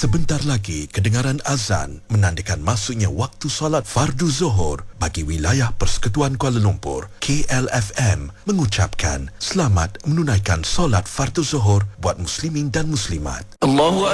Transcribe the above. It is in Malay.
Sebentar lagi kedengaran azan menandakan masuknya waktu solat fardu Zuhur bagi wilayah Persekutuan Kuala Lumpur. KLFM mengucapkan selamat menunaikan solat fardu Zuhur buat muslimin dan muslimat. Allahu